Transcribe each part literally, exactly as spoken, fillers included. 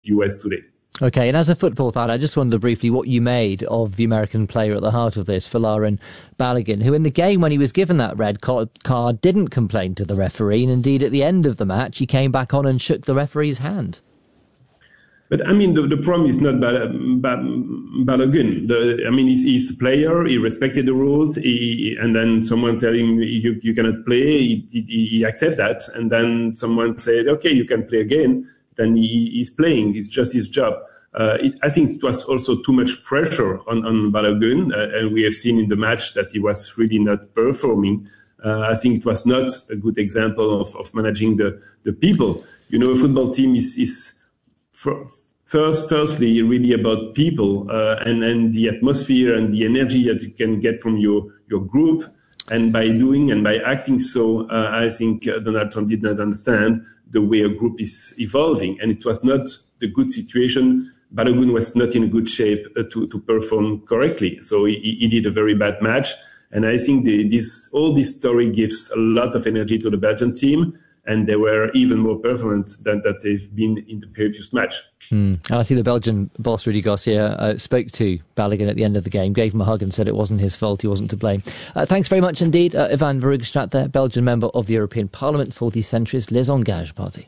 U S today. Okay, and as a football fan, I just wonder briefly what you made of the American player at the heart of this, Folarin Balogun, who in the game when he was given that red card didn't complain to the referee, and indeed at the end of the match he came back on and shook the referee's hand. But I mean, the, the problem is not Bal- Bal- Balogun. The, I mean, he's, he's a player. He respected the rules. He, and then someone telling him you, you cannot play. He, he, he accept that. And then someone said, okay, you can play again. Then he, he's playing. It's just his job. Uh, it, I think it was also too much pressure on, on Balogun. Uh, and we have seen in the match that he was really not performing. Uh, I think it was not a good example of, of managing the, the people. You know, a football team is, is, First, firstly, really about people uh, and, and the atmosphere and the energy that you can get from your, your group. And by doing and by acting so, uh, I think uh, Donald Trump did not understand the way a group is evolving. And it was not the good situation. Balogun was not in a good shape uh, to, to perform correctly. So he, he did a very bad match. And I think the, this all this story gives a lot of energy to the Belgian team. And they were even more performant than that they've been in the previous match. Mm. And I see the Belgian boss, Rudy Garcia, uh, spoke to Balogun at the end of the game, gave him a hug and said it wasn't his fault, he wasn't to blame. Uh, thanks very much indeed, uh, Ivan Verhofstadt, there, Belgian member of the European Parliament for the centrist Les Engages party.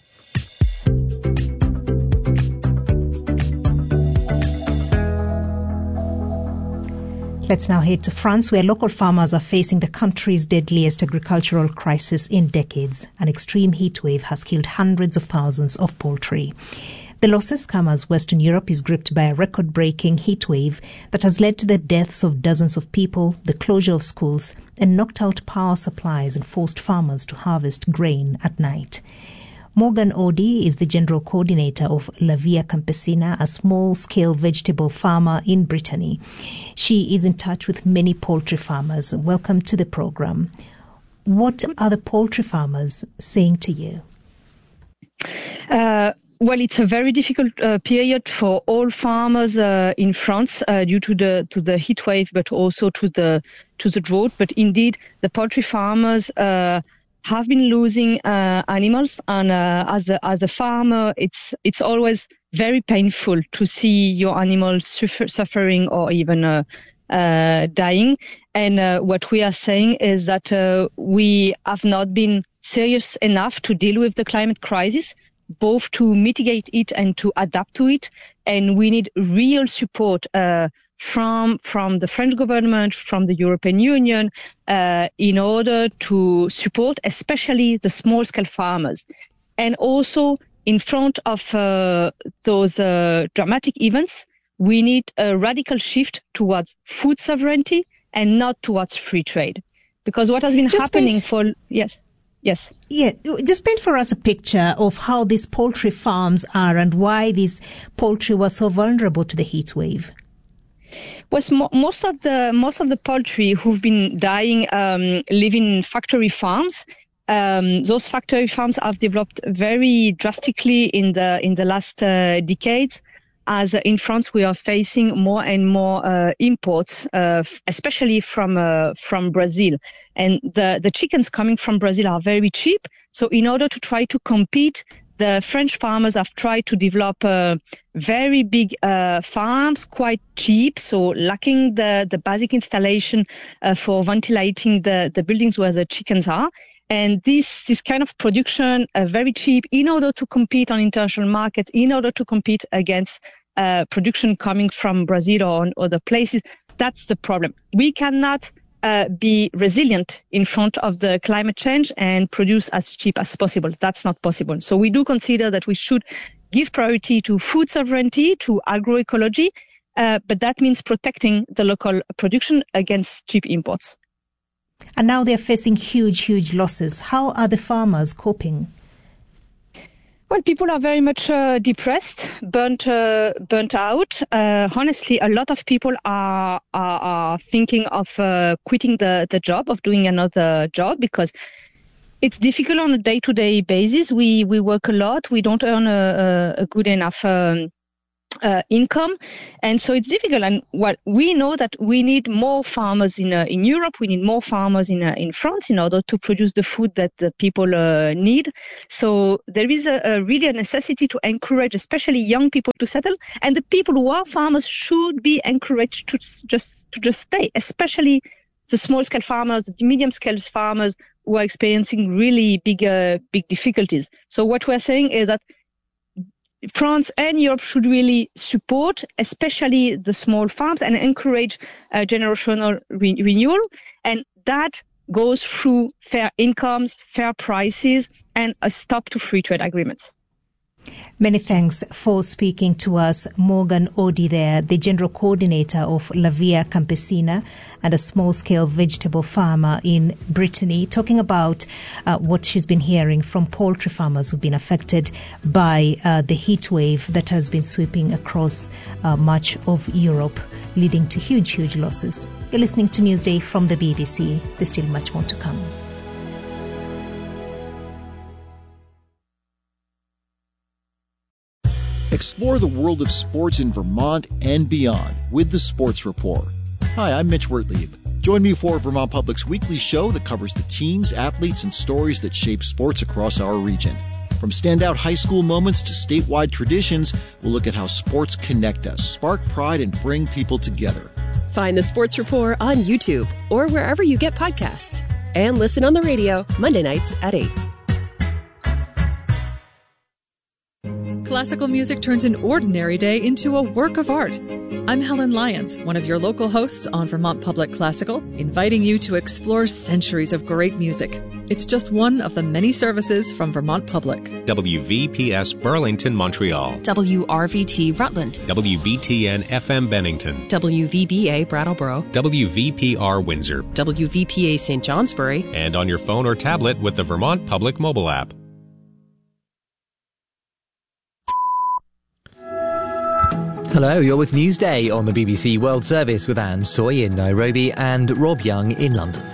Let's now head to France, where local farmers are facing the country's deadliest agricultural crisis in decades. An extreme heatwave has killed hundreds of thousands of poultry. The losses come as Western Europe is gripped by a record-breaking heatwave that has led to the deaths of dozens of people, the closure of schools, and knocked out power supplies and forced farmers to harvest grain at night. Morgan Odi is the general coordinator of La Via Campesina, a small-scale vegetable farmer in Brittany. She is in touch with many poultry farmers. Welcome to the program. What are the poultry farmers saying to you? Uh, well, it's a very difficult uh, period for all farmers uh, in France uh, due to the to the heat wave, but also to the to the drought. But indeed, the poultry farmers Uh, have been losing uh, animals, and uh, as a as a farmer, it's it's always very painful to see your animals suffer, suffering or even uh, uh, dying. And uh, what we are saying is that uh, we have not been serious enough to deal with the climate crisis, both to mitigate it and to adapt to it. And we need real support Uh, from from the French government, from the European Union, uh, in order to support especially the small-scale farmers. And also, in front of uh, those uh, dramatic events, we need a radical shift towards food sovereignty and not towards free trade. Because what has been just happening paint, for... Yes, yes. Yeah, just paint for us a picture of how these poultry farms are and why these poultry were so vulnerable to the heat wave. Well, most of the most of the poultry who've been dying um, live in factory farms. Um, those factory farms have developed very drastically in the in the last uh, decades. As in France, we are facing more and more uh, imports, uh, especially from uh, from Brazil. And the the chickens coming from Brazil are very cheap. So in order to try to compete, the French farmers have tried to develop uh, very big uh, farms, quite cheap, so lacking the, the basic installation uh, for ventilating the, the buildings where the chickens are. And this, this kind of production, uh, very cheap, in order to compete on international markets, in order to compete against uh, production coming from Brazil or other places, that's the problem. We cannot Uh, be resilient in front of the climate change and produce as cheap as possible. That's not possible. So we do consider that we should give priority to food sovereignty, to agroecology, uh, but that means protecting the local production against cheap imports. And now they're facing huge, huge losses. How are the farmers coping? Well, people are very much uh, depressed, burnt, uh, burnt out. Uh, honestly, a lot of people are are, are thinking of uh, quitting the, the job, of doing another job, because it's difficult on a day-to-day basis. We we work a lot. We don't earn a, a good enough um, Uh, income, and so it's difficult. And what we know that we need more farmers in uh, in Europe, we need more farmers in uh, in France in order to produce the food that the people uh, need. So there is a, a really a necessity to encourage, especially young people, to settle, and the people who are farmers should be encouraged to just to just stay, especially the small scale farmers, the medium scale farmers who are experiencing really big uh, big difficulties. So what we're saying is that France and Europe should really support, especially the small farms, and encourage uh, generational re- renewal. And that goes through fair incomes, fair prices, and a stop to free trade agreements. Many thanks for speaking to us, Morgan Odi there, the General Coordinator of La Via Campesina and a small-scale vegetable farmer in Brittany, talking about uh, what she's been hearing from poultry farmers who've been affected by uh, the heat wave that has been sweeping across uh, much of Europe, leading to huge, huge losses. You're listening to Newsday from the B B C. There's still much more to come. Explore the world of sports in Vermont and beyond with the Sports Report. Hi, I'm Mitch Wertlieb. Join me for Vermont Public's weekly show that covers the teams, athletes, and stories that shape sports across our region. From standout high school moments to statewide traditions, we'll look at how sports connect us, spark pride, and bring people together. Find the Sports Report on YouTube or wherever you get podcasts. And listen on the radio Monday nights at eight. Classical music turns an ordinary day into a work of art. I'm Helen Lyons, one of your local hosts on Vermont Public Classical, inviting you to explore centuries of great music. It's just one of the many services from Vermont Public. W V P S Burlington, Montreal. W R V T Rutland. W B T N F M Bennington. W V B A Brattleboro. W V P R Windsor. W V P A Saint Johnsbury. And on your phone or tablet with the Vermont Public mobile app. Hello, you're with Newsday on the B B C World Service with Anne Soy in Nairobi and Rob Young in London.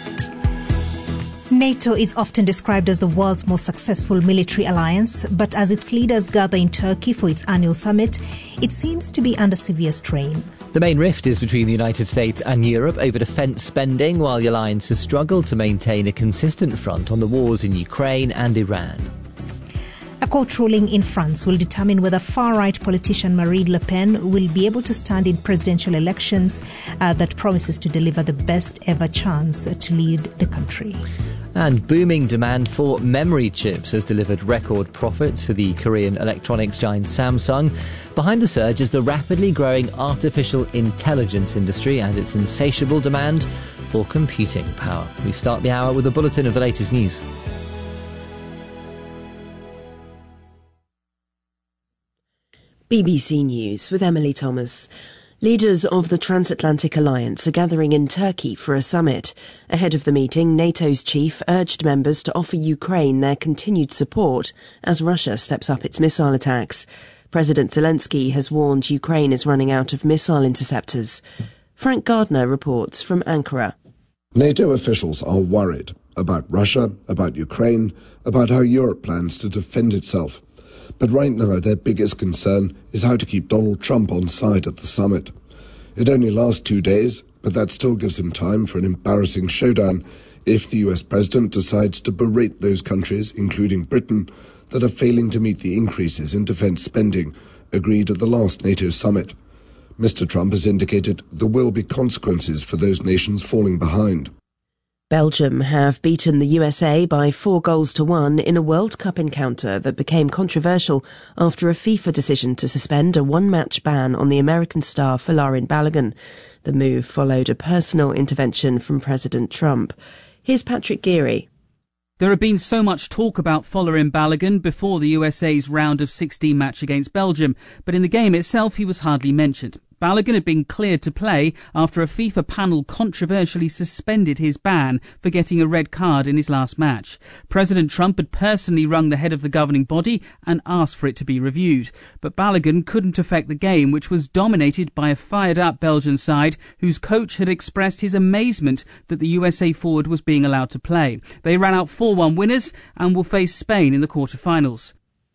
NATO is often described as the world's most successful military alliance, but as its leaders gather in Turkey for its annual summit, it seems to be under severe strain. The main rift is between the United States and Europe over defence spending, while the alliance has struggled to maintain a consistent front on the wars in Ukraine and Iran. A court ruling in France will determine whether far-right politician Marine Le Pen will be able to stand in presidential elections uh, that promises to deliver the best ever chance to lead the country. And booming demand for memory chips has delivered record profits for the Korean electronics giant Samsung. Behind the surge is the rapidly growing artificial intelligence industry and its insatiable demand for computing power. We start the hour with a bulletin of the latest news. B B C News with Emily Thomas. Leaders of the Transatlantic Alliance are gathering in Turkey for a summit. Ahead of the meeting, NATO's chief urged members to offer Ukraine their continued support as Russia steps up its missile attacks. President Zelensky has warned Ukraine is running out of missile interceptors. Frank Gardner reports from Ankara. NATO officials are worried about Russia, about Ukraine, about how Europe plans to defend itself. But right now, their biggest concern is how to keep Donald Trump on side at the summit. It only lasts two days, but that still gives him time for an embarrassing showdown if the U S president decides to berate those countries, including Britain, that are failing to meet the increases in defence spending agreed at the last NATO summit. Mister Trump has indicated there will be consequences for those nations falling behind. Belgium have beaten the U S A by four goals to one in a World Cup encounter that became controversial after a FIFA decision to suspend a one-match ban on the American star Folarin Balogun. The move followed a personal intervention from President Trump. Here's Patrick Geary. There had been so much talk about Folarin Balogun before the U S A's round of sixteen match against Belgium, but in the game itself he was hardly mentioned. Balogun had been cleared to play after a FIFA panel controversially suspended his ban for getting a red card in his last match. President Trump had personally rung the head of the governing body and asked for it to be reviewed. But Balogun couldn't affect the game, which was dominated by a fired-up Belgian side whose coach had expressed his amazement that the U S A forward was being allowed to play. They ran out four one winners and will face Spain in the quarter-finals.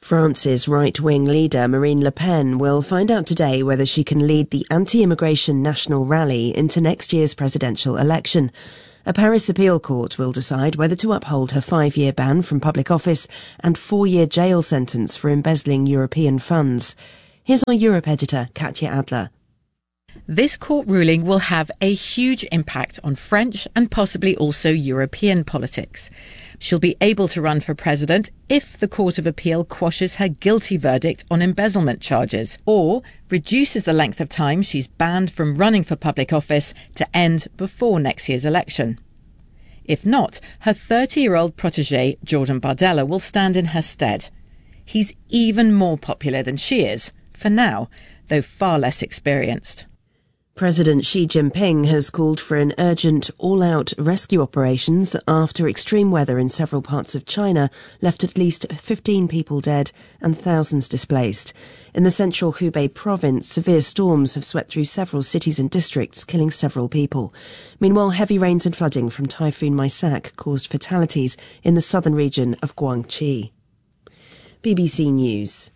France's right-wing leader Marine Le Pen will find out today whether she can lead the anti-immigration national rally into next year's presidential election. A Paris appeal court will decide whether to uphold her five-year ban from public office and four-year jail sentence for embezzling European funds. Here's our Europe editor, Katya Adler. This court ruling will have a huge impact on French and possibly also European politics. She'll be able to run for president if the Court of Appeal quashes her guilty verdict on embezzlement charges or reduces the length of time she's banned from running for public office to end before next year's election. If not, her thirty-year-old protégé, Jordan Bardella, will stand in her stead. He's even more popular than she is, for now, though far less experienced. President Xi Jinping has called for an urgent, all-out rescue operations after extreme weather in several parts of China left at least fifteen people dead and thousands displaced. In the central Hubei province, severe storms have swept through several cities and districts, killing several people. Meanwhile, heavy rains and flooding from Typhoon Maisak caused fatalities in the southern region of Guangxi. B B C News.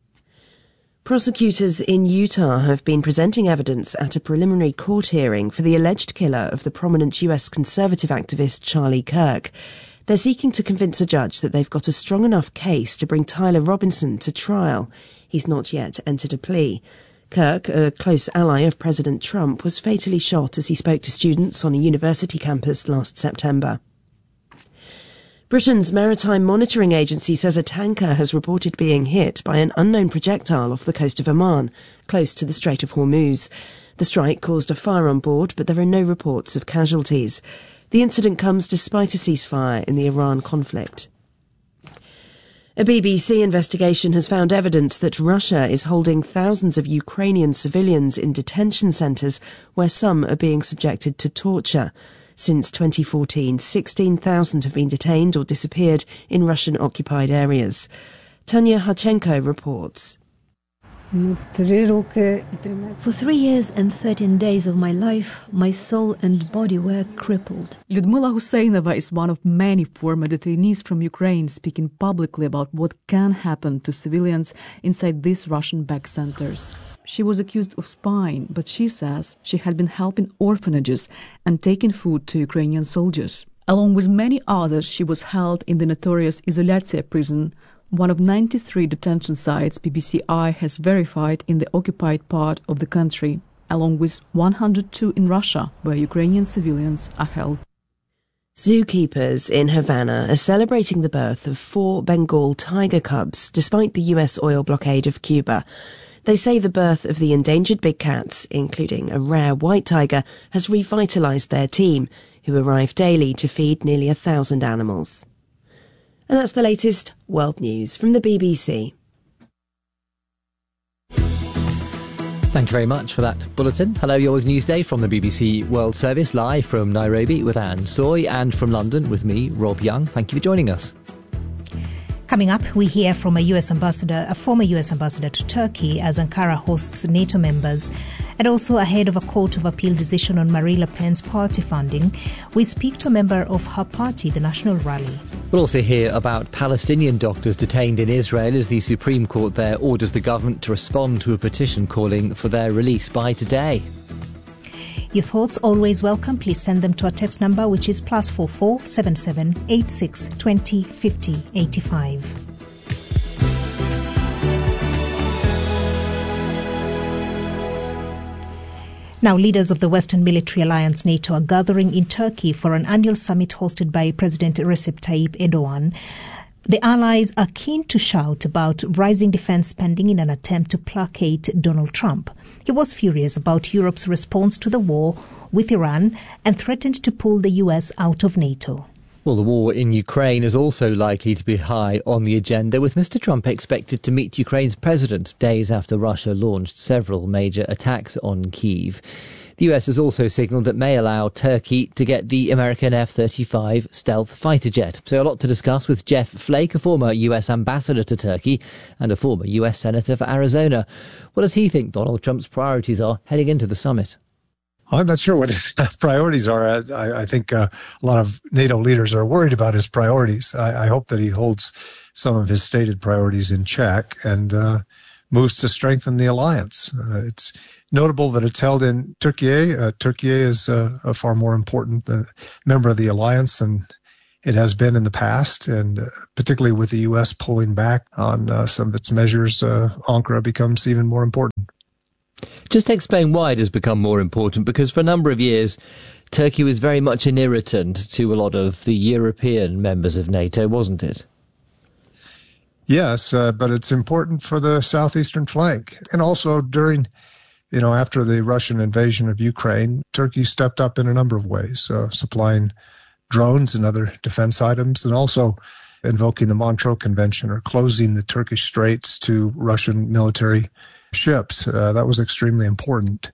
Prosecutors in Utah have been presenting evidence at a preliminary court hearing for the alleged killer of the prominent U S conservative activist Charlie Kirk. They're seeking to convince a judge that they've got a strong enough case to bring Tyler Robinson to trial. He's not yet entered a plea. Kirk, a close ally of President Trump, was fatally shot as he spoke to students on a university campus last September. Britain's Maritime Monitoring Agency says a tanker has reported being hit by an unknown projectile off the coast of Oman, close to the Strait of Hormuz. The strike caused a fire on board, but there are no reports of casualties. The incident comes despite a ceasefire in the Iran conflict. A B B C investigation has found evidence that Russia is holding thousands of Ukrainian civilians in detention centres where some are being subjected to torture. Since twenty fourteen, sixteen thousand have been detained or disappeared in Russian-occupied areas. Tanya Harchenko reports. For three years and thirteen days of my life, my soul and body were crippled. Lyudmila Husseinova is one of many former detainees from Ukraine speaking publicly about what can happen to civilians inside these Russian-backed centers. She was accused of spying, but she says she had been helping orphanages and taking food to Ukrainian soldiers. Along with many others, she was held in the notorious Izolyatsiya prison, one of ninety-three detention sites B B C I has verified in the occupied part of the country, along with one hundred two in Russia, where Ukrainian civilians are held. Zookeepers in Havana are celebrating the birth of four Bengal tiger cubs, despite the U S oil blockade of Cuba. They say the birth of the endangered big cats, including a rare white tiger, has revitalised their team, who arrive daily to feed nearly a thousand animals. And that's the latest world news from the B B C. Thank you very much for that bulletin. Hello, you're with Newsday from the B B C World Service, live from Nairobi with Anne Soy, and from London with me, Rob Young. Thank you for joining us. Coming up, we hear from a U S ambassador, a former U S ambassador to Turkey, as Ankara hosts NATO members. And also ahead of a Court of Appeal decision on Marine Le Pen's party funding, we speak to a member of her party, the National Rally. We'll also hear about Palestinian doctors detained in Israel as the Supreme Court there orders the government to respond to a petition calling for their release by today. Your thoughts always welcome. Please send them to our text number, which is plus four four seven seven eight six twenty fifty eighty five. Now, leaders of the Western Military Alliance NATO are gathering in Turkey for an annual summit hosted by President Recep Tayyip Erdogan. The allies are keen to shout about rising defense spending in an attempt to placate Donald Trump. He was furious about Europe's response to the war with Iran and threatened to pull the U S out of NATO. Well, the war in Ukraine is also likely to be high on the agenda, with Mister Trump expected to meet Ukraine's president days after Russia launched several major attacks on Kyiv. The U S has also signalled that may allow Turkey to get the American F thirty-five stealth fighter jet. So a lot to discuss with Jeff Flake, a former U S ambassador to Turkey and a former U S senator for Arizona. What does he think Donald Trump's priorities are heading into the summit? I'm not sure what his priorities are. I, I think uh, a lot of NATO leaders are worried about his priorities. I, I hope that he holds some of his stated priorities in check and uh, moves to strengthen the alliance. Uh, it's notable that it's held in Turkey. Uh, Turkey is uh, a far more important uh, member of the alliance than it has been in the past, and uh, particularly with the U S pulling back on uh, some of its measures, uh, Ankara becomes even more important. Just explain why it has become more important, because for a number of years, Turkey was very much an irritant to a lot of the European members of NATO, wasn't it? Yes, uh, but it's important for the southeastern flank. And also during, you know, after the Russian invasion of Ukraine, Turkey stepped up in a number of ways, uh, supplying drones and other defense items, and also invoking the Montreux Convention or closing the Turkish straits to Russian military ships. Uh, that was extremely important.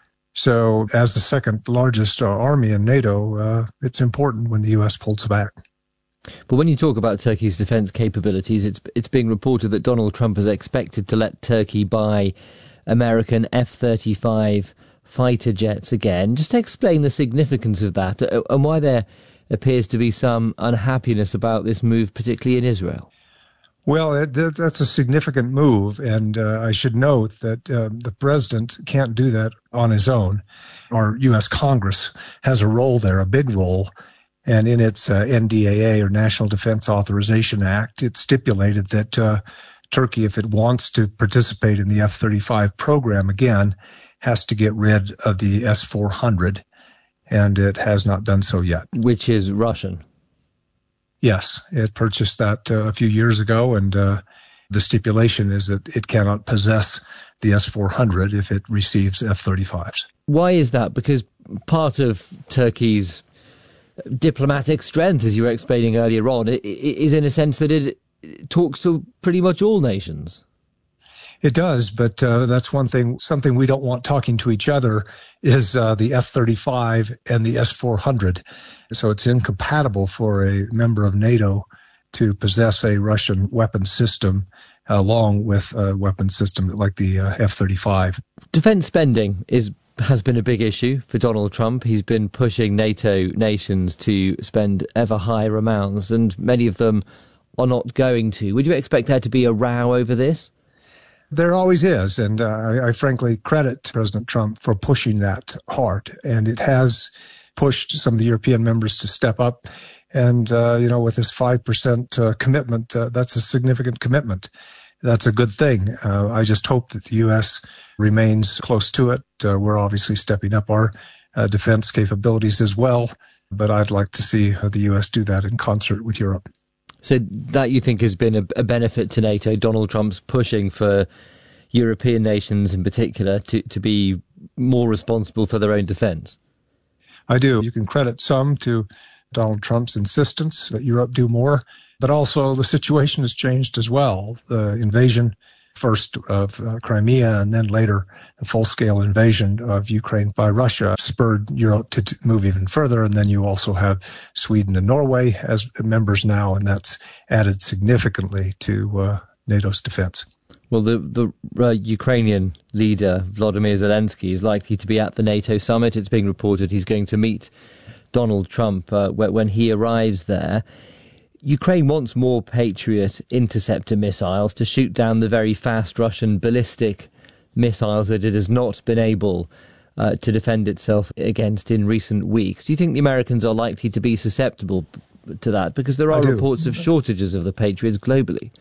So as the second largest uh, army in NATO, uh, it's important when the U S pulls back. But when you talk about Turkey's defence capabilities, it's it's being reported that Donald Trump is expected to let Turkey buy American F thirty-five fighter jets again. Just explain the significance of that and why there appears to be some unhappiness about this move, particularly in Israel. Well, it, that's a significant move, and uh, I should note that uh, the president can't do that on his own. Our U S Congress has a role there, a big role, and in its uh, N D A A, or National Defense Authorization Act, it stipulated that uh, Turkey, if it wants to participate in the F thirty-five program again, has to get rid of the S four hundred, and it has not done so yet. Which is Russian. Yes, it purchased that uh, a few years ago, and uh, the stipulation is that it cannot possess the S four hundred if it receives F thirty-fives. Why is that? Because part of Turkey's diplomatic strength, as you were explaining earlier on, is in a sense that it talks to pretty much all nations. It does, but uh, that's one thing. Something we don't want talking to each other is uh, the F thirty-five and the S four hundred. So it's incompatible for a member of NATO to possess a Russian weapon system along with a weapon system like the uh, F thirty-five. Defence spending is has been a big issue for Donald Trump. He's been pushing NATO nations to spend ever higher amounts, and many of them are not going to. Would you expect there to be a row over this? There always is, and uh, I, I frankly credit President Trump for pushing that hard, and it has pushed some of the European members to step up. And, uh, you know, with this five percent uh, commitment, uh, that's a significant commitment. That's a good thing. Uh, I just hope that the U S remains close to it. Uh, we're obviously stepping up our uh, defense capabilities as well, but I'd like to see the U S do that in concert with Europe. So that you think has been a, a benefit to NATO, Donald Trump's pushing for European nations in particular to, to be more responsible for their own defence? I do. You can credit some to Donald Trump's insistence that Europe do more, but also the situation has changed as well. The invasion first of uh, Crimea and then later the full-scale invasion of Ukraine by Russia spurred Europe to, to move even further. And then you also have Sweden and Norway as members now, and that's added significantly to uh, NATO's defense. Well, the, the uh, Ukrainian leader, Volodymyr Zelensky, is likely to be at the NATO summit. It's being reported he's going to meet Donald Trump uh, when he arrives there. Ukraine wants more Patriot interceptor missiles to shoot down the very fast Russian ballistic missiles that it has not been able uh, to defend itself against in recent weeks. Do you think the Americans are likely to be susceptible to that? Because there are reports of shortages of the Patriots globally.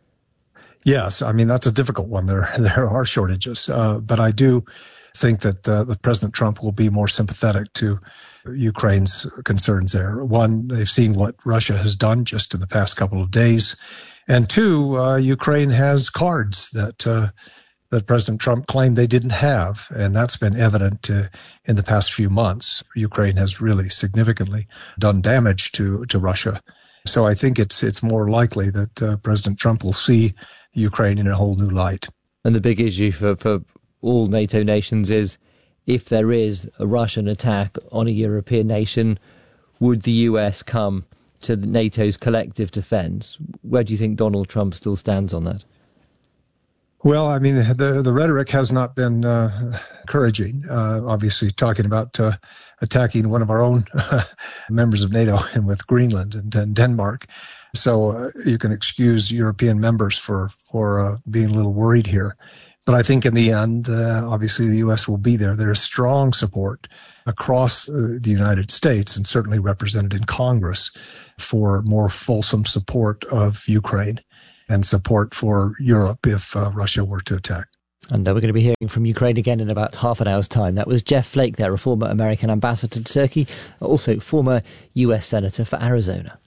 Yes, I mean, that's a difficult one. There, there are shortages, uh, but I do think that uh, the President Trump will be more sympathetic to Ukraine's concerns there. One, they've seen what Russia has done just in the past couple of days. And two, uh, Ukraine has cards that uh, that President Trump claimed they didn't have. And that's been evident uh, in the past few months. Ukraine has really significantly done damage to, to Russia. So I think it's it's more likely that uh, President Trump will see Ukraine in a whole new light. And the big issue for, for all NATO nations is, if there is a Russian attack on a European nation, would the U S come to NATO's collective defence? Where do you think Donald Trump still stands on that? Well, I mean, the the rhetoric has not been uh, encouraging. Uh, obviously, talking about uh, attacking one of our own members of NATO and with Greenland and, and Denmark. So uh, you can excuse European members for, for uh, being a little worried here. But I think in the end, uh, obviously the U S will be there. There is strong support across uh, the United States and certainly represented in Congress for more fulsome support of Ukraine and support for Europe if uh, Russia were to attack. And uh, we're going to be hearing from Ukraine again in about half an hour's time. That was Jeff Flake there, a former American ambassador to Turkey, also former U S Senator for Arizona.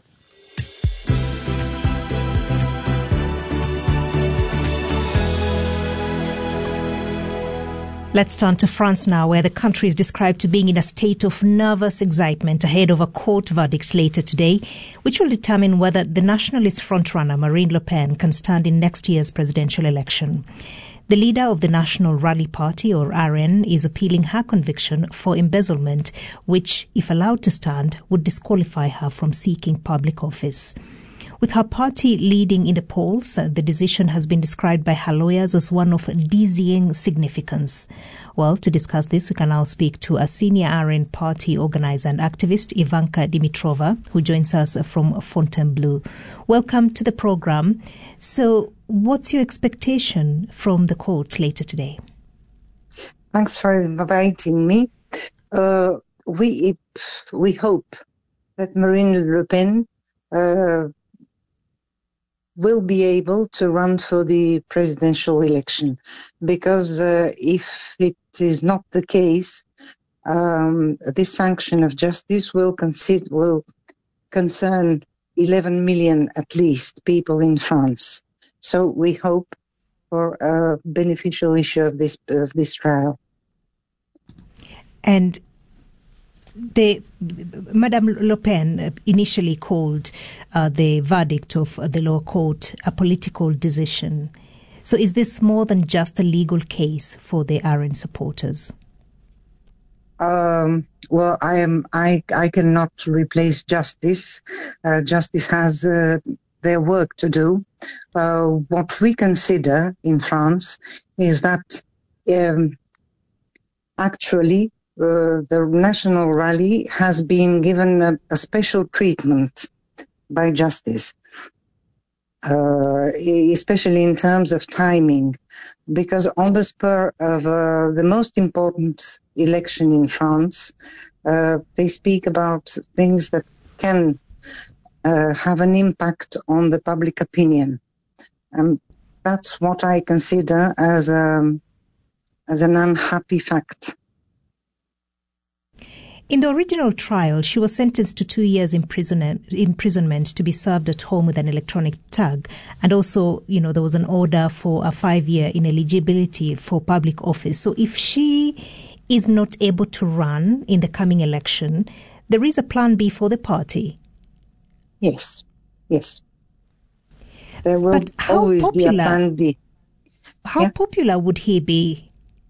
Let's turn to France now, where the country is described to being in a state of nervous excitement ahead of a court verdict later today, which will determine whether the nationalist frontrunner Marine Le Pen can stand in next year's presidential election. The leader of the National Rally Party, or R N, is appealing her conviction for embezzlement, which, if allowed to stand, would disqualify her from seeking public office. With her party leading in the polls, the decision has been described by her lawyers as one of dizzying significance. Well, to discuss this, we can now speak to a senior R N party organizer and activist, Ivanka Dimitrova, who joins us from Fontainebleau. Welcome to the program. So, what's your expectation from the court later today? Thanks for inviting me. Uh, we we hope that Marine Le Pen uh, will be able to run for the presidential election, because uh, if it is not the case, um, this sanction of justice will, consider, will concern eleven million at least people in France. So we hope for a beneficial issue of this of this trial. And The, Madame Le Pen initially called uh, the verdict of the lower court a political decision. So is this more than just a legal case for the R N supporters? Um, well, I am. I I cannot replace justice. Uh, justice has uh, their work to do. Uh, what we consider in France is that um, actually, Uh, the National Rally has been given a, a special treatment by justice, uh, especially in terms of timing, because on the spur of uh, the most important election in France, uh, they speak about things that can uh, have an impact on the public opinion. And that's what I consider as, a, as an unhappy fact. In the original trial, she was sentenced to two years imprisonment, imprisonment to be served at home with an electronic tag. And also, you know, there was an order for a five-year ineligibility for public office. So if she is not able to run in the coming election, there is a plan B for the party. Yes, yes. There will but how always popular, be a plan B. How yeah? popular would he be?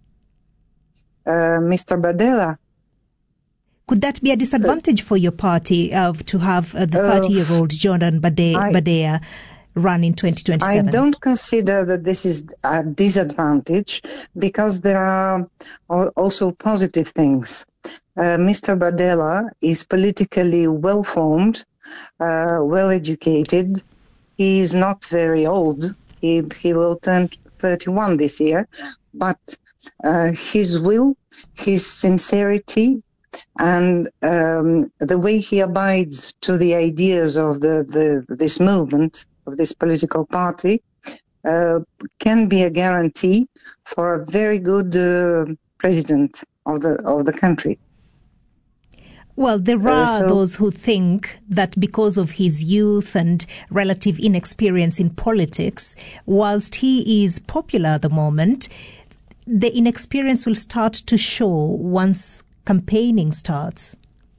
Uh, Mister Bardella. Could that be a disadvantage uh, for your party uh, to have uh, the thirty-year-old uh, Jordan Bade- I, Bardella run in twenty twenty-seven? I don't consider that this is a disadvantage, because there are also positive things. Uh, Mister Bardella is politically well-formed, uh, well-educated. He is not very old. He, he will turn thirty-one this year. But uh, his will, his sincerity, and um, the way he abides to the ideas of the, the this movement, of this political party, uh, can be a guarantee for a very good uh, president of the of the country. Well, there are uh, so, those who think that because of his youth and relative inexperience in politics, whilst he is popular at the moment, the inexperience will start to show once campaigning starts.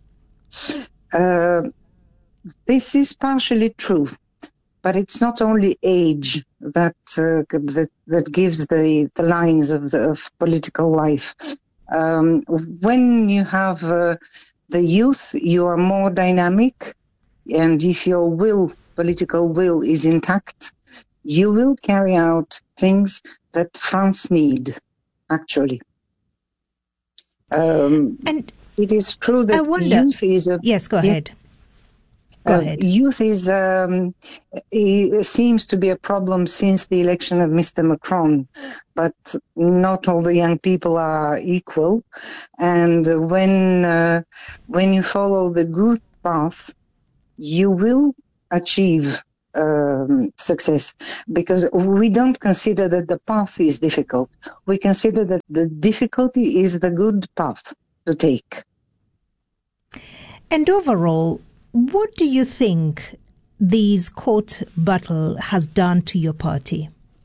Uh, this is partially true, but it's not only age that uh, that, that gives the, the lines of the of political life. Um, when you have uh, the youth, you are more dynamic, and if your will, political will, is intact, you will carry out things that France need, actually. Um, and it is true that wonder, youth is a... Yes, go ahead. Yeah, Go uh, ahead. Youth is um, it seems to be a problem since the election of Mister Macron, but not all the young people are equal. And when uh, when you follow the good path, you will achieve um, success, because we don't consider that the path is difficult. We consider that the difficulty is the good path to take. And overall, what do you think this court battle has done to your party?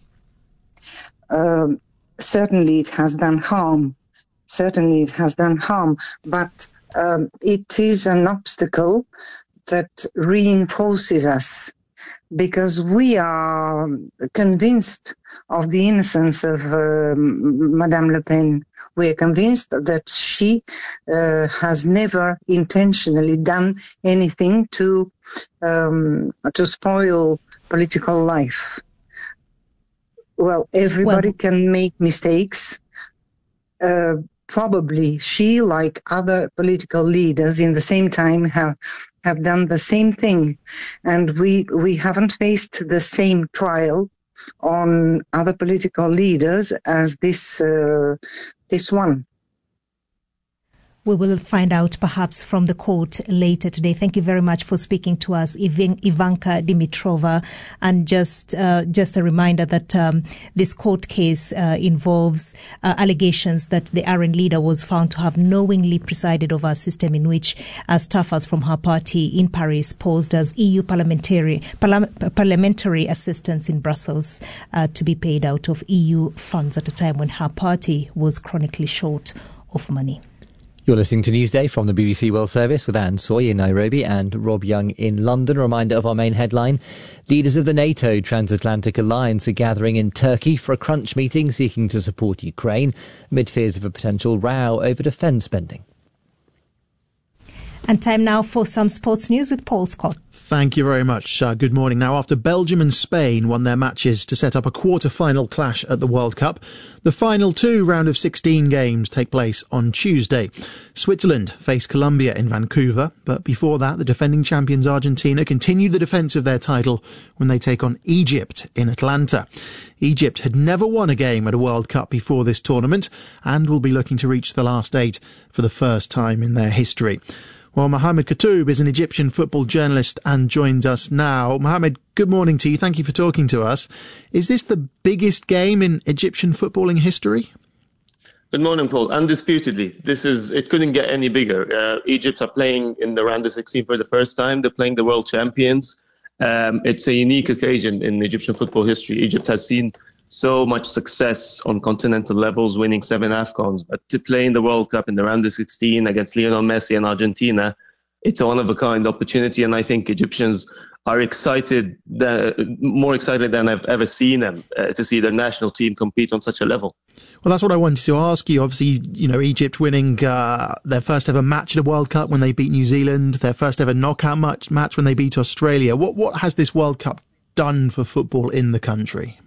Um, certainly it has done harm. Certainly it has done harm, but um, it is an obstacle that reinforces us, because we are convinced of the innocence of uh, Madame Le Pen. We are convinced that she uh, has never intentionally done anything to um, to spoil political life. Well, everybody well, can make mistakes. Uh, probably she, like other political leaders in the same time, have have done the same thing, and we we haven't faced the same trial on other political leaders as this uh, this one. We will find out perhaps from the court later today. Thank you very much for speaking to us, Ivanka Dimitrova. And just uh, just a reminder that um, this court case uh, involves uh, allegations that the Aryan leader was found to have knowingly presided over a system in which uh, staffers from her party in Paris posed as E U parliamentary parla- parliamentary assistants in Brussels uh, to be paid out of E U funds at a time when her party was chronically short of money. You're listening to Newsday from the B B C World Service with Anne Soy in Nairobi and Rob Young in London. A reminder of our main headline. Leaders of the NATO Transatlantic Alliance are gathering in Turkey for a crunch meeting seeking to support Ukraine amid fears of a potential row over defence spending. And time now for some sports news with Paul Scott. Thank you very much. Uh, good morning. Now, after Belgium and Spain won their matches to set up a quarter-final clash at the World Cup, the final two round of sixteen games take place on Tuesday. Switzerland face Colombia in Vancouver, but before that, the defending champions Argentina continue the defence of their title when they take on Egypt in Atlanta. Egypt had never won a game at a World Cup before this tournament and will be looking to reach the last eight for the first time in their history. Well, Mohamed Katoub is an Egyptian football journalist and joins us now. Mohamed, good morning to you. Thank you for talking to us. Is this the biggest game in Egyptian footballing history? Good morning, Paul. Undisputedly, this is. It couldn't get any bigger. Uh, Egypt are playing in the round of sixteen for the first time. They're playing the world champions. Um, it's a unique occasion in Egyptian football history. Egypt has seen so much success on continental levels, winning seven AFCONs, but to play in the World Cup in the round of sixteen against Lionel Messi and Argentina, it's a one-of-a-kind opportunity, and I think Egyptians are excited, the, more excited than I've ever seen them uh, to see their national team compete on such a level. Well, that's what I wanted to ask you. Obviously, you know, Egypt winning uh, their first ever match at a World Cup when they beat New Zealand, their first ever knockout match, match when they beat Australia. What what has this World Cup done for football in the country?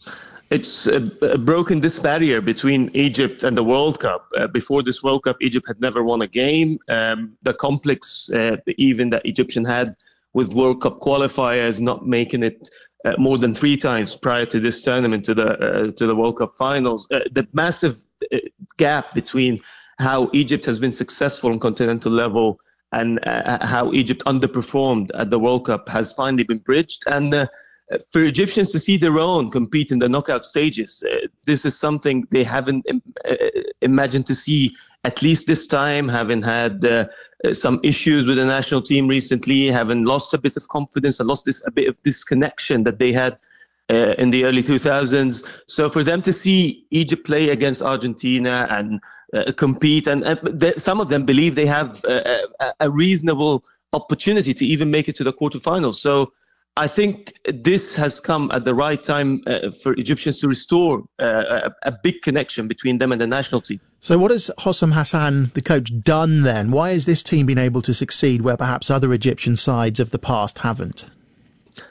It's uh, broken this barrier between Egypt and the World Cup. Uh, before this World Cup, Egypt had never won a game. Um, the complex, uh, even that Egyptian had with World Cup qualifiers, not making it uh, more than three times prior to this tournament to the uh, to the World Cup finals. Uh, the massive uh, gap between how Egypt has been successful on continental level and uh, how Egypt underperformed at the World Cup has finally been bridged. And uh, for Egyptians to see their own compete in the knockout stages, uh, this is something they haven't im- uh, imagined to see, at least this time, having had uh, uh, some issues with the national team recently, having lost a bit of confidence and lost this a bit of disconnection that they had uh, in the early two thousands. So for them to see Egypt play against Argentina and uh, compete, and uh, they, some of them believe they have uh, a, a reasonable opportunity to even make it to the quarterfinals. So I think this has come at the right time uh, for Egyptians to restore uh, a, a big connection between them and the national team. So what has Hossam Hassan, the coach, done then? Why has this team been able to succeed where perhaps other Egyptian sides of the past haven't?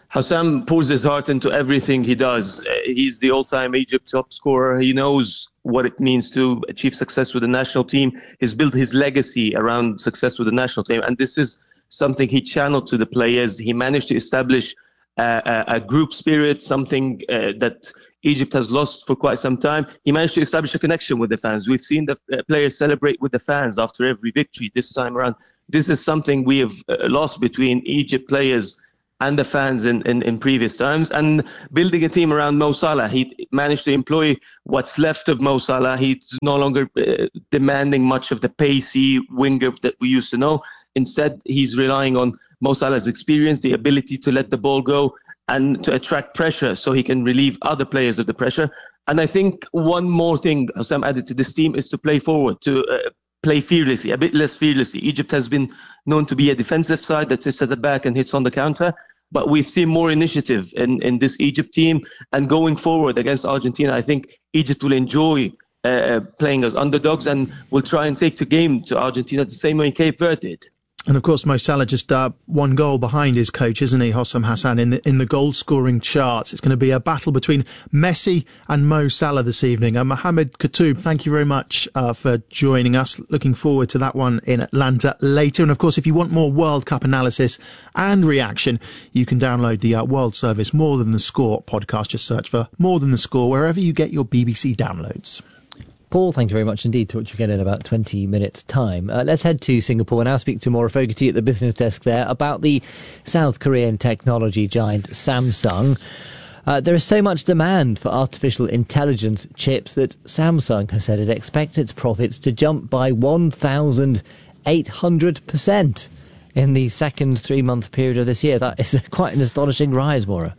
Hossam pours his heart into everything he does. He's the all-time Egypt top scorer. He knows what it means to achieve success with the national team. He's built his legacy around success with the national team. And this is something he channeled to the players. He managed to establish uh, a, a group spirit, something uh, that Egypt has lost for quite some time. He managed to establish a connection with the fans. We've seen the uh, players celebrate with the fans after every victory this time around. This is something we have uh, lost between Egypt players and the fans in, in, in previous times. And building a team around Mo Salah, he managed to employ what's left of Mo Salah. He's no longer uh, demanding much of the pacey winger that we used to know. Instead, he's relying on Mo Salah's experience, the ability to let the ball go and to attract pressure so he can relieve other players of the pressure. And I think one more thing Hossam added to this team is to play forward, to uh, play fearlessly, a bit less fearlessly. Egypt has been known to be a defensive side that sits at the back and hits on the counter, but we've seen more initiative in, in this Egypt team. And going forward against Argentina, I think Egypt will enjoy uh, playing as underdogs and will try and take the game to Argentina the same way Cape Verde did. And of course, Mo Salah just uh, one goal behind his coach, isn't he, Hossam Hassan, in the in the goal scoring charts. It's going to be a battle between Messi and Mo Salah this evening. And Mohamed Katoub, thank you very much uh, for joining us. Looking forward to that one in Atlanta later. And of course, if you want more World Cup analysis and reaction, you can download the uh, World Service More Than the Score podcast. Just search for More Than the Score wherever you get your B B C downloads. Paul, thank you very much indeed. Talk to you again in about twenty minutes' time. Uh, let's head to Singapore now. Speak to Maura Fogarty at the business desk there about the South Korean technology giant Samsung. Uh, there is so much demand for artificial intelligence chips that Samsung has said it expects its profits to jump by one thousand eight hundred percent in the second three-month period of this year. That is quite an astonishing rise, Maura.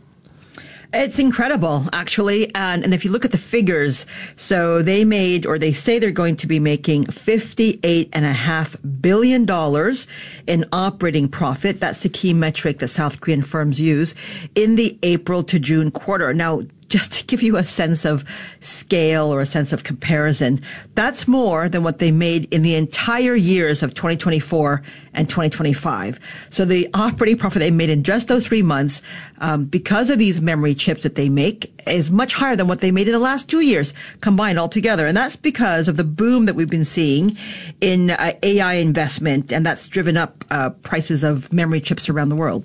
It's incredible, actually. And, and if you look at the figures, so they made, or they say they're going to be making fifty-eight point five billion dollars in operating profit. That's the key metric that South Korean firms use in the April to June quarter. Now, just to give you a sense of scale or a sense of comparison, that's more than what they made in the entire years of twenty twenty-four and twenty twenty-five. So the operating profit they made in just those three months, um, because of these memory chips that they make, is much higher than what they made in the last two years combined altogether. And that's because of the boom that we've been seeing in uh, A I investment, and that's driven up uh, prices of memory chips around the world.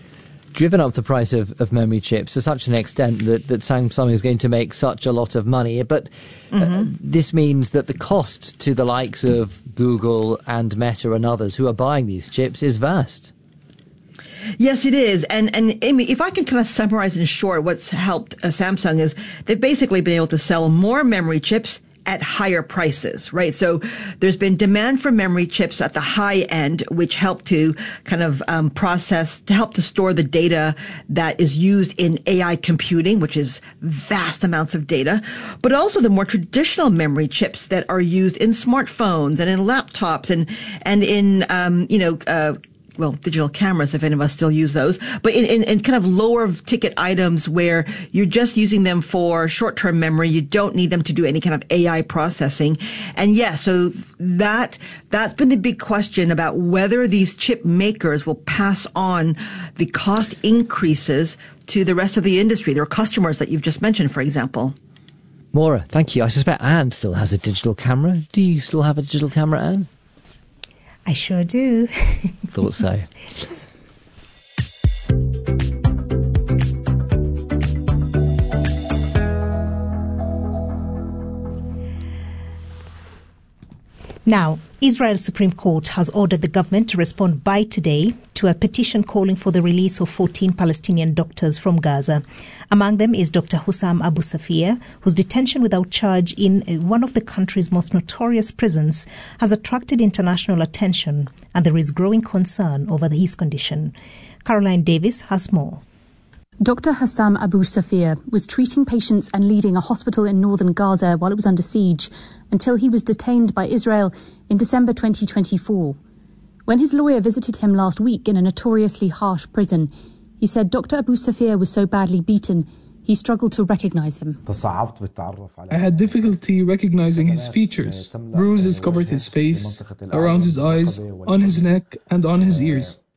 Driven up the price of, of memory chips to such an extent that, that Samsung is going to make such a lot of money. But mm-hmm. uh, this means that the cost to the likes of Google and Meta and others who are buying these chips is vast. Yes, it is. And, and Amy, if I can kind of summarize in short what's helped uh, Samsung is they've basically been able to sell more memory chips at higher prices, right? So there's been demand for memory chips at the high end, which help to kind of um, process, to help to store the data that is used in A I computing, which is vast amounts of data, but also the more traditional memory chips that are used in smartphones and in laptops and, and in, um, you know, uh, well, digital cameras, if any of us still use those, but in, in, in kind of lower ticket items where you're just using them for short-term memory. You don't need them to do any kind of A I processing. And yeah, so that, that's been the big question about whether these chip makers will pass on the cost increases to the rest of the industry, their customers that you've just mentioned, for example. Maura, thank you. I suspect Anne still has a digital camera. Do you still have a digital camera, Anne? I sure do. Thought so. Now, Israel's Supreme Court has ordered the government to respond by today to a petition calling for the release of fourteen Palestinian doctors from Gaza. Among them is Doctor Hussam Abu Safia, whose detention without charge in one of the country's most notorious prisons has attracted international attention, and there is growing concern over his condition. Caroline Davis has more. Doctor Hussam Abu Safia was treating patients and leading a hospital in northern Gaza while it was under siege until he was detained by Israel in December twenty twenty-four. When his lawyer visited him last week in a notoriously harsh prison, he said Doctor Abu Safia was so badly beaten he struggled to recognize him. I had difficulty recognizing his features. Bruises covered his face, around his eyes, on his neck, and on his ears.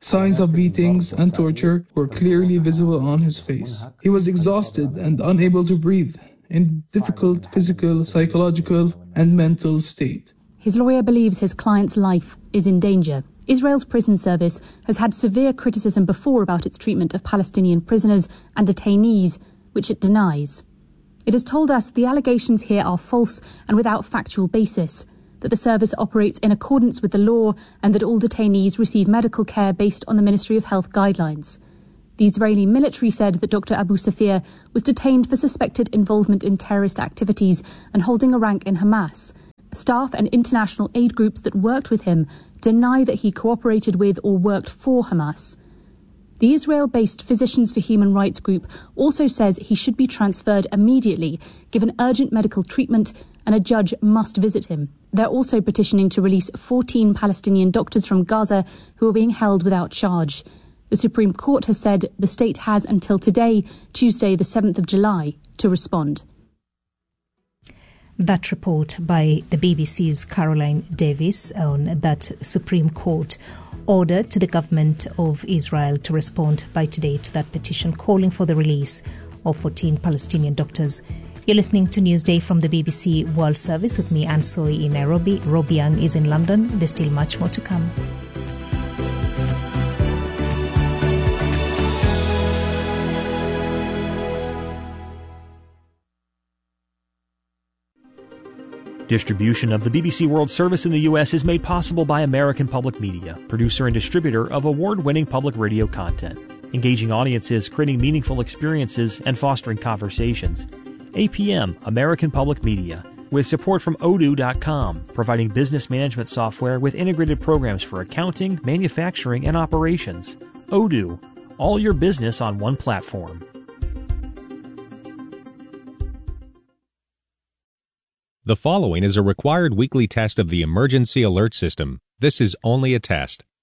Signs of beatings and torture were clearly visible on his face. He was exhausted and unable to breathe, in difficult physical, psychological, and mental state. His lawyer believes his client's life is in danger. Israel's prison service has had severe criticism before about its treatment of Palestinian prisoners and detainees, which it denies. It has told us the allegations here are false and without factual basis, that the service operates in accordance with the law and that all detainees receive medical care based on the Ministry of Health guidelines. The Israeli military said that Doctor Abu Safir was detained for suspected involvement in terrorist activities and holding a rank in Hamas. Staff and international aid groups that worked with him deny that he cooperated with or worked for Hamas. The Israel-based Physicians for Human Rights group also says he should be transferred immediately, given urgent medical treatment, and a judge must visit him. They're also petitioning to release fourteen Palestinian doctors from Gaza who are being held without charge. The Supreme Court has said the state has until today, Tuesday the seventh of July, to respond. That report by the B B C's Caroline Davis on that Supreme Court order to the government of Israel to respond by today to that petition calling for the release of fourteen Palestinian doctors. You're listening to Newsday from the B B C World Service with me, Anne Soy, in Nairobi. Rob Young is in London. There's still much more to come. Distribution of the B B C World Service in the U S is made possible by American Public Media, producer and distributor of award-winning public radio content, engaging audiences, creating meaningful experiences, and fostering conversations. A P M, American Public Media, with support from Odoo dot com, providing business management software with integrated programs for accounting, manufacturing, and operations. Odoo, all your business on one platform. The following is a required weekly test of the Emergency Alert System. This is only a test.